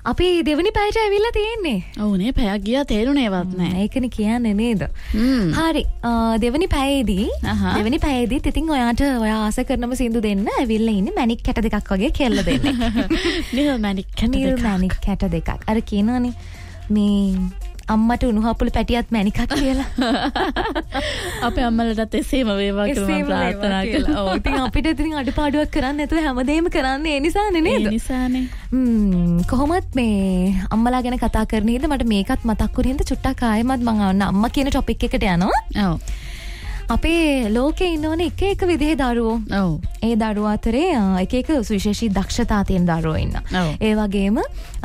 අපි දෙවනි පැයට ඇවිල්ලා තියෙන්නේ. ඔව්නේ පැයක් ගියා තේරුණේවත් නැහැ. ඒකනේ කියන්නේ නේද? හරි. දෙවනි පැයේදී ඉතින් ඔයාට ඔයා ආස කරනම සින්දු දෙන්න ඇවිල්ලා ඉන්නේ මැණික් කැට දෙකක් වගේ කෙල්ල දෙන්නේ. නිල් මැණික් කැට දෙකක්. අර කියනවනේ මේ අම්මට උණුහපුළු පැටියත් මැණිකක් කියලා. අපේ අම්මලටත් එසේම වේවා කියලා මම ප්‍රාර්ථනා කළා. ඔව් ඉතින් අපිට ඉතින් අඩපාඩුවක් කරන්න නැතුව හැමදේම කරන්නේ ඒ නිසානේ නේද? ඒ නිසානේ. කොහොමත් මේ අම්මලා ගැන කතා කරන හින්දා මට මේකත් මතක් වුණේ හින්දා චුට්ටක් ආයෙමත් මම අම්මා කියන ටොපික් එකට යනවා. ඔව්. අපේ ලෝකේ ඉන්නවනේ එක විදිහේ දරුවෝ. ඔව්. ඒ දරුවෝ අතරේ එක සුවිශේෂී දක්ෂතා තියෙන දරුවෝ ඉන්නවා. ඒ වගේම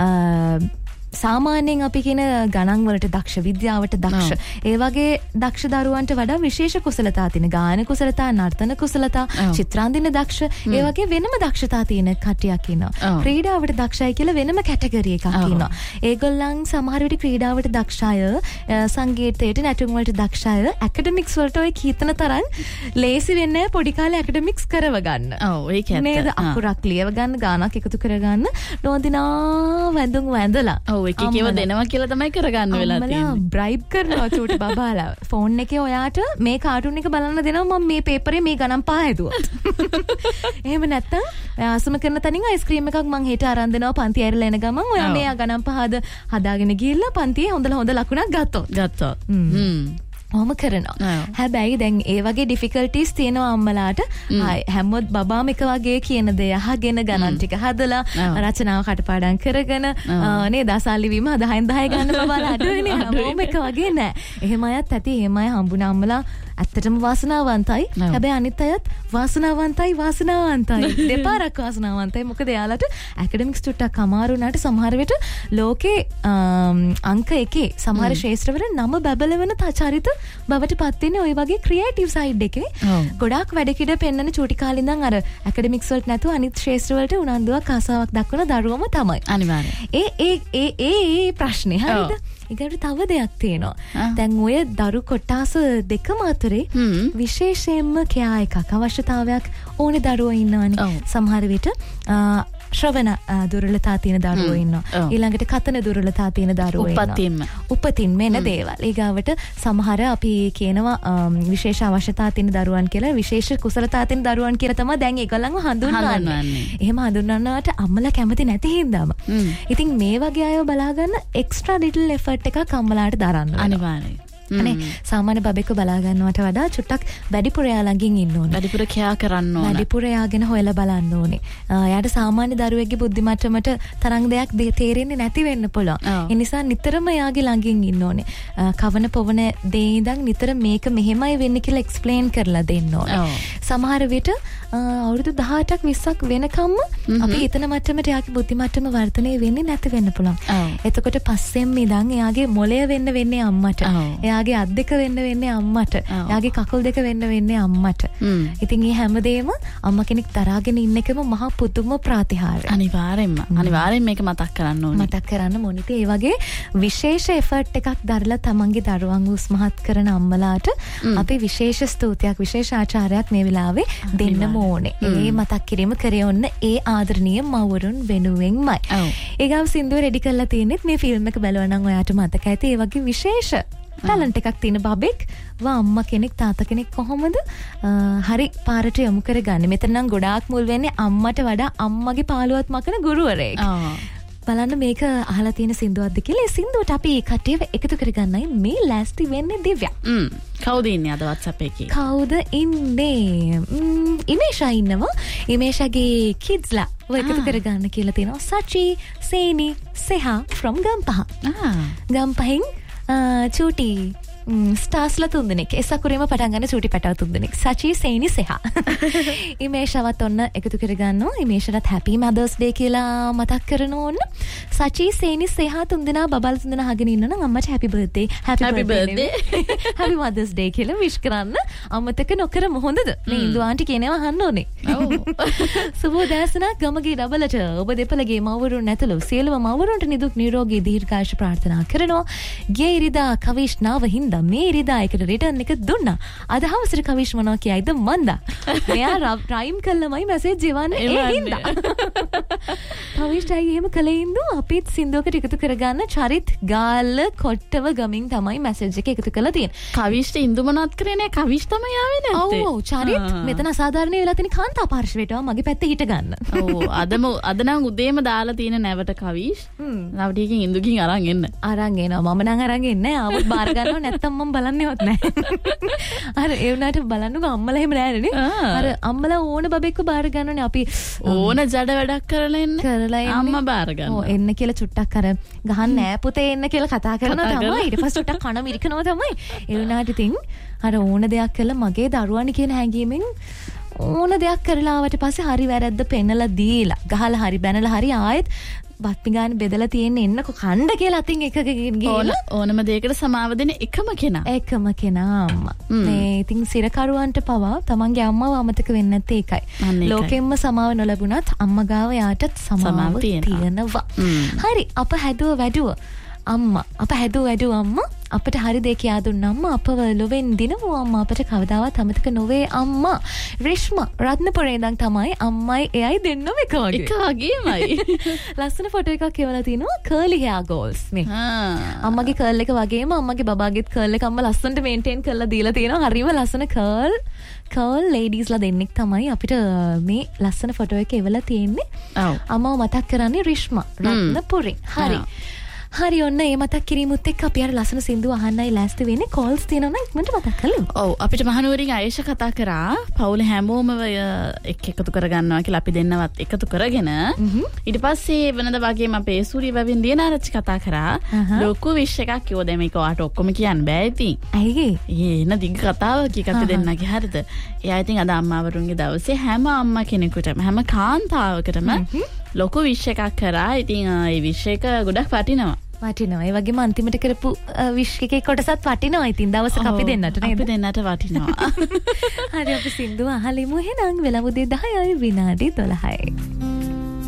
සාමාන්‍යයෙන් අපි කියන ගණන් වලට දක්ෂ විද්‍යාවට දක්ෂ ඒ වගේ දක්ෂ දරුවන්ට වඩා විශේෂ කුසලතා තියෙන ගායන කුසලතා නර්තන කුසලතා චිත්‍රාන්දින දක්ෂ ඒ වගේ වෙනම දක්ෂතා තියෙන කට්ටියක් ඉන්නවා ක්‍රීඩාවට දක්ෂයි කියලා වෙනම කැටගරි එකක් ඉන්නවා ඒගොල්ලන් සමහර විට ක්‍රීඩාවට දක්ෂ අය සංගීතයට නැටුම් වලට දක්ෂ අය ඇකඩමික්ස් වලට ඔය කීතන තරම් ලේසි වෙන්නේ පොඩි කාලේ ඇකඩමික්ස් කරව ගන්න ඔව් ඒක ඇත්ත නේද අකුරක් ලියව ගන්න ගානක් එකතු කර ගන්න නොදිනා වැඳුම් වැඳලා එකව දෙනවා කියලා තමයි කරගන්න වෙලා තියෙන්නේ. බ්‍රයිබ් කරනවා චූටි බබාලා. ෆෝන් එකේ ඔයාට මේ කාටුන් එක බලන්න දෙනවා මම මේ පේපරේ මේ ගණන් පහ හැදුවා. එහෙම නැත්තම් ආසම කරන තනින් අයිස්ක්‍රීම් එකක් මං හෙට අරන් දෙනවා පන්ති ඇරලා එන ගමන් ඔයා මේ ගණන් පහද හදාගෙන ගිහිල්ලා පන්තියේ හොඳ ලකුණක් ගත්තොත්. ඔහොම කරනවා. හැබැයි දැන් ඒ වගේ ඩිෆිකල්ටිස් තියෙනවා අම්මලාට. හැමෝත් බබාම එක වගේ කියන දේ අහගෙන ගණන් ටික හදලා රචනාව කටපාඩම් කරගෙන නේ දසාලි වීම 10න් 10 ගන්න බබාලා අඩුවනේ. හැමෝම එක වගේ නෑ. එහෙම අයත් ඇති. එහෙම අය හම්බුන අම්මලා ඇත්තටම වාසනාවන්තයි. හැබැයි අනිත් අයත් වාසනාවන්තයි. දෙපාරක් වාසනාවන්තයි. මොකද එයාලට ඇකඩමික්ස් ටුට්ටක් අමාරු වුණාට සමහර විට ලෝකේ අංක 1 සමහර ශාස්ත්‍රවල නම බබලවන චරිත බවට පත් වෙන්නේ ওই වගේ ක්‍රියේටිව් සයිඩ් එකේ. ගොඩාක් වැඩ කිඩ පෙන්නන චූටි කාලේ ඉඳන් අර ඇකඩමික්ස් වලට නැතුව අනිත් ශාස්ත්‍ර වලට උනන්දුවක් ආසාවක් දක්වන දරුවම තමයි. අනිවාර්යයෙන්. ඒ ප්‍රශ්නේ හරිද? ඒකට තව දෙයක් තියෙනවා. දැන් ඔය දරු කොටාස දෙකම අතරේ විශේෂයෙන්ම කෑ එකක් අවශ්‍යතාවයක් ඕනේ දරුවෝ ඉන්නවනේ. සමහර විට ශ්‍රවණ දුර්වලතා තියෙන දරුවෝ ඉන්නවා. ඊළඟට කතන දුර්වලතා තියෙන දරුවෝ ඉන්නවා. උපතින් මෙන්න දේවල්. ඊගාවට සමහර අපි කියනවා විශේෂ අවශ්‍යතා තියෙන දරුවන් කියලා විශේෂ කුසලතා තියෙන දරුවන් කියලා තමයි දැන් ඒගොල්ලන්ව හඳුන්වන්නේ. එහෙම හඳුන්වන්නවට අම්මලා කැමති නැති හින්දාම. ඉතින් මේ වගේ අයව බලා ගන්න එක්ස්ට්‍රා ලිටල් එෆර්ට් එකක් අම්මලාට දරන්න වෙනවා. අනිවාර්යයෙන්. අනේ සාමාන්‍ය බබෙක්ව බලා ගන්නවට වඩා චුට්ටක් වැඩිපුර එයා ළඟින් ඉන්න ඕනේ. වැඩිපුර කෑ කරන්න ඕනේ. වැඩිපුර එයාගෙන හොයලා බලන්න ඕනේ. එයාට සාමාන්‍ය දරුවෙක්ගේ බුද්ධි මට්ටමට තරම් දෙයක් තේරෙන්නේ නැති වෙන්න පුළුවන්. ඒ නිසා නිතරම එයාගේ ළඟින් ඉන්න ඕනේ. කවන පොවන දේ ඉඳන් නිතර මේක මෙහෙමයි වෙන්නේ කියලා එක්ස්ප්ලেইন කරලා දෙන්න ඕනේ. සමහර විට අවුරුදු 18ක් 20ක් වෙනකම්ම අපි හිතන මට්ටමට එයාගේ බුද්ධි මට්ටම වර්ධනය වෙන්නේ නැති වෙන්න පුළුවන්. එතකොට පස්සෙන් ඉඳන් එයාගේ මොළය වෙන්නේ අම්මට. එයාගේ අත් දෙක වෙන්නේ අම්මට. එයාගේ කකුල් දෙක වෙන්නේ අම්මට. ඉතින් මේ හැමදේම අම්මා කෙනෙක් දරාගෙන ඉන්න එකම මහා පුදුම ප්‍රාතිහාර්යයක්. අනිවාර්යෙන්ම මේක මතක් කරන්න ඕනේ. මතක් කරන්න ඕනේ. ඒ වගේ විශේෂ එෆර්ට් එකක් දරලා තමන්ගේ දරුවන් උස්මහත් කරන අම්මලාට අපි විශේෂ ස්තුතියක් විශේෂ ආචාරයක් මේ වෙලාවේ දෙන්න ඕනේ. ඒ මතක් කිරීම කරේ ඔන්න ඒ ආදරණීය මව්වරුන් වෙනුවෙන්මයි. ඒගාව සින්දුව රෙඩි කරලා තියෙනෙත් මේ ෆිල්ම් එක බලනවා නම් ඔයාට මතක ඇති. ඒ වගේ විශේෂ ටැලන්ට් එකක් තියෙන බබෙක් අම්මා කෙනෙක් තාත්තා කෙනෙක් කොහොමද හරි පාරට යොමු කරගන්නේ. මෙතන නම් ගොඩාක් මුල් වෙන්නේ අම්මට වඩා අම්මගේ පාළුවත් මකන ගුරුවරයෙක්. බලන්න මේක අහලා තියෙන සින්දුවක්ද කියලා. ඒ සින්දුවට අපි කට්ටියව එකතු කරගන්නයි මේ ලෑස්ති වෙන්නේ දිව්‍යා. කවුද ඉන්නේ අද WhatsApp එකේ? කවුද ඉන්නේ? ඉමේෂා ඉන්නවා. ඉමේෂාගේ කිඩ්ස්ලා එකතු කරගන්න කියලා තියෙනවා. සචි සේනි සෙහා from ගම්පහ. ගම්පහෙන් චූටි ස්ටාර්ස්ලා තුන්දෙනෙක් එසකුරේම පටන් ගන්න චූටි පැටව තුන්දෙනෙක් සචි සේනි සෙහා ඉමේෂාවත් ඔන්න එකතු කරගන්නවා. ඉමේෂාට හැපි මදර්ස් ඩේ කියලා මතක් කරන ඕන. සචි සේනි සෙහා තුන්දෙනා බබල් තුන්දෙනා අහගෙන ඉන්නනම් අම්මට හැපි බර්ත්ඩේ හැපි මදර්ස් ඩේ කියලා විශ් කරන්න අමතක නොකරමු හොඳද? මේ ඉන්දු ආන්ටි කියනවා අහන්න ඕනේ. සුබෝදෑසනක් ගමගේ ඩබලට ඔබ දෙපළගේ මව්වරුන් ඇතුළු සියලුම මව්වරුන්ට නිදුක් නිරෝගී දීර්ඝායුෂ ප්‍රාර්ථනා කරනවා. ගිය ඉරිදා කවිෂ්නාව හින්දා මේ ඉරිදා එකට රිටර්න් එක දුන්නා. අද හවසට කවිෂ් මොනවා කියයිද මන්දා. මෙයා රයිම් කළමයි මැසේජ් එවන්නේ ඒ හින්දා. කවිෂ්ටයි එහෙම කළේ ඉඳු අපිත් සින්දුවකට එකතු කරගන්න චරිත් ගාල්ල කොට්ටව ගමින් තමයි මැසේජ් එක එකතු කරලා තියෙන්නේ. කවිෂ්ට ඉඳු මොනවත් කරේ නෑ. කවිෂ් තමයි ආවේ නැත්තේ. ඔව් චරිත් මෙතන අසාධාරණ වෙලා තියෙන කාන්තා පාර්ශවයට මගේ පැත්තේ හිට ගන්න. ඔව් අද නම් උදේම දාලා තියෙන නැවට කවිෂ්. නවටියකින් ඉඳුකින් අරන් එන්න. අරන් එනවා. මම නම් අරන් එන්නේ නෑ. ආවොත් බාර ගන්නව නැත්තම් මම බලන්නේවත් නෑ. අර ඒ වුණාට බලන්නකෝ අම්මලා එහෙම නෑනේ. අර අම්මලා ඕන බබෙක්ව බාර ගන්නවනේ අපි ඕන ජඩ වැඩක් කරලා එන්න. අම්මා බාර ගන්නවා. ඔව් එන්න කියලා චුට්ටක් අර ගහන්න නෑ පුතේ එන්න කියලා කතා කරනවා තමයි. ඊට පස්සේ චුට්ටක් කන මිරිකනවා තමයි. ඒ වුණාට ඉතින් අර ඕන දෙයක් කළා මගේ දරුවානි කියන හැඟීමෙන් ඕන දෙයක් කරලා ආවට පස්සේ හරි වැරද්ද පෙන්නලා දීලා ගහලා හරි බැනලා හරි ආයෙත් බත්පි ගාන බෙදලා තියෙන්නේ එන්නකො කණ්ඩ කියලා අතින් එකකකින් ගිහලා ඕනම දෙයකට සමාව දෙන එකම කෙනා අම්මා. මේ ඉතින් සිරකරුවන්ට පවා තමන්ගේ අම්මව අමතක වෙන්නේ නැත්තේ ඒකයි. ලෝකෙම්ම සමාව නොලැබුණත් අම්මා ගාව යාටත් සමාව තියෙනවා. හරි අප හැදුව වැඩුව අම්මා අම්මා අපට හරි දෙයක් කියා දුන්න අම්මා අපව ලොවෙන් දිනවෝ අම්මා අපට කවදාවත් අමතක නොවේ අම්මා. රිෂ්මා රත්නපුරේ ඉඳන් තමයි අම්මයි එයයි දෙන්නම එක වගේමයි. ලස්සන ෆොටෝ එකක් කියවලා තිනවා කර්ලි hair goals මේ. අම්මගේ කර්ල් එක වගේම අම්මගේ බබාගේත් කර්ල් එක අම්මා ලස්සනට මේන්ටේන් කරලා දීලා තියෙනවා. හරිම ලස්සන කර්ල් ලේඩීස්ලා දෙන්නෙක් තමයි අපිට මේ ලස්සන ෆොටෝ එක එවලා තියෙන්නේ. අම්මව මතක් කරන්නේ රිෂ්මා රත්නපුරේ. හරි ඔන්න ඒ මතක් කිරීමුත් එක්ක අපි අර ලස්සන සින්දුව අහන්නයි ලෑස්ති වෙන්නේ. කෝල්ස් තියෙනවා නම් ඉක්මනට මතක් කරලු. ඔව් අපිට මහනුවරින් ආයේෂ කතා කරා පවුල හැමෝම එකතු කරගන්නවා කියලා අපි දෙන්නවත් එකතු කරගෙන ඊට පස්සේ වෙනද වගේම අපේ සූරිය බවින් දිනාරච්චි කතා කරා ලොකු විශ් එකක් කිව්වා. දැන් මේක ඔයාට ඔක්කොම කියන්න බෑ ඉතින්. ඇයි එන දිග කතාවක් අපි දෙන්නගේ හරිද? එයා ඉතින් අද අම්මාවරුන්ගේ දවසේ හැම අම්මා කෙනෙකුටම හැම කාන්තාවකටම ලොකු විශ් එකක් කරා. ඉතින් ඒ විශ් එක ගොඩක් වටිනවා. ඒ වගේම අන්තිමට කරපු විශ් එකේ කොටසත් වටිනවා. ඉතින් දවසක අපි දෙන්නට නේද? අපි දෙන්නට වටිනවා. හරි අපි සින්දුව අහලිමු එහෙනම් වෙලමුදේ 10යි විනාඩි 12යි.